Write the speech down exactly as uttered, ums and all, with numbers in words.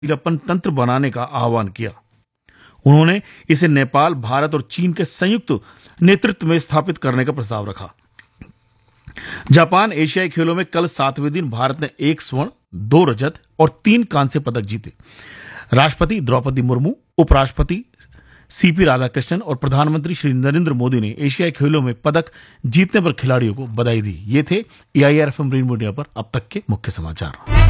लचीलापन तंत्र बनाने का आह्वान किया। उन्होंने इसे नेपाल, भारत और चीन के संयुक्त नेतृत्व में स्थापित करने का प्रस्ताव रखा। जापान एशियाई खेलों में कल सातवें दिन भारत ने एक स्वर्ण, दो रजत और तीन कांस्य पदक जीते। राष्ट्रपति द्रौपदी मुर्मू, उपराष्ट्रपति सीपी राधाकृष्णन और प्रधानमंत्री श्री नरेंद्र मोदी ने एशियाई खेलों में पदक जीतने पर खिलाड़ियों को बधाई दी। ये थे ए I R F M rainbow India पर अब तक के मुख्य समाचार।